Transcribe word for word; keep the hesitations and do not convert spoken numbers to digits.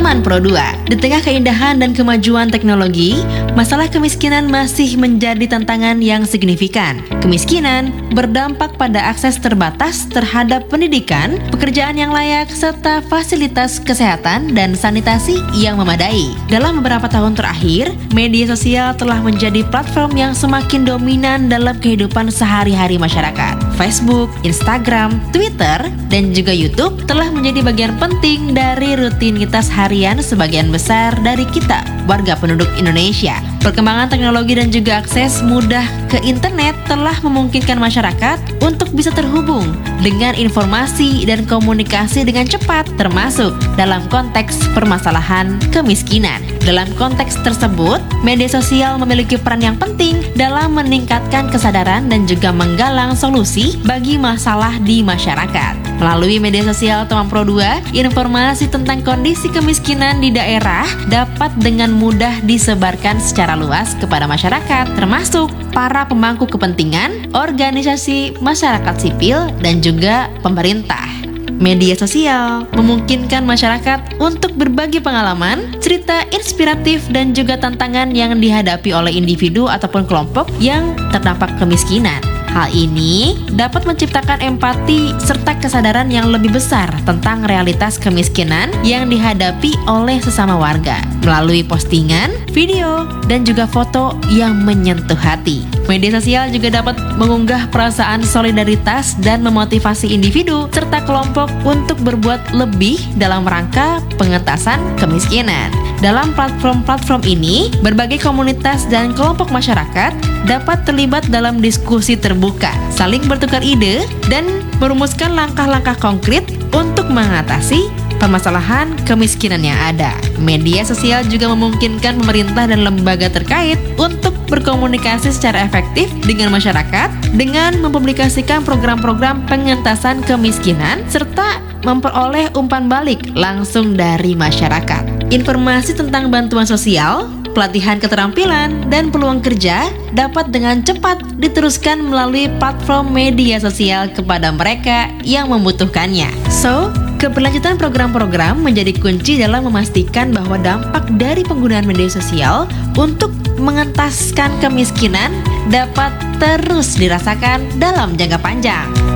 teman Pro dua. Di tengah keindahan dan kemajuan teknologi, masalah kemiskinan masih menjadi tantangan yang signifikan. Kemiskinan berdampak pada akses terbatas terhadap pendidikan, pekerjaan yang layak, serta fasilitas kesehatan dan sanitasi yang memadai. Dalam beberapa tahun terakhir, media sosial telah menjadi platform yang semakin dominan dalam kehidupan sehari-hari masyarakat. Facebook, Instagram, Twitter, dan juga YouTube telah menjadi bagian penting dari rutinitas harian sebagian besar dari kita, warga penduduk Indonesia. Perkembangan teknologi dan juga akses mudah ke internet telah memungkinkan masyarakat untuk bisa terhubung dengan informasi dan komunikasi dengan cepat, termasuk dalam konteks permasalahan kemiskinan. Dalam konteks tersebut, media sosial memiliki peran yang penting dalam meningkatkan kesadaran dan juga menggalang solusi bagi masalah di masyarakat. Melalui media sosial Teman Pro dua, informasi tentang kondisi kemiskinan di daerah dapat dengan mudah disebarkan secara luas kepada masyarakat, termasuk para pemangku kepentingan, organisasi masyarakat sipil, dan juga pemerintah. Media sosial memungkinkan masyarakat untuk berbagi pengalaman, cerita inspiratif, dan juga tantangan yang dihadapi oleh individu ataupun kelompok yang terdampak kemiskinan. Hal ini dapat menciptakan empati serta kesadaran yang lebih besar tentang realitas kemiskinan yang dihadapi oleh sesama warga melalui postingan, video, dan juga foto yang menyentuh hati. Media sosial juga dapat mengunggah perasaan solidaritas dan memotivasi individu serta kelompok untuk berbuat lebih dalam rangka pengentasan kemiskinan. Dalam platform-platform ini, berbagai komunitas dan kelompok masyarakat dapat terlibat dalam diskusi terbuka, saling bertukar ide, dan merumuskan langkah-langkah konkret untuk mengatasi permasalahan kemiskinan yang ada. Media sosial juga memungkinkan pemerintah dan lembaga terkait untuk berkomunikasi secara efektif dengan masyarakat dengan mempublikasikan program-program pengentasan kemiskinan serta memperoleh umpan balik langsung dari masyarakat. Informasi tentang bantuan sosial, pelatihan keterampilan, dan peluang kerja dapat dengan cepat diteruskan melalui platform media sosial kepada mereka yang membutuhkannya. So, keberlanjutan program-program menjadi kunci dalam memastikan bahwa dampak dari penggunaan media sosial untuk mengentaskan kemiskinan dapat terus dirasakan dalam jangka panjang.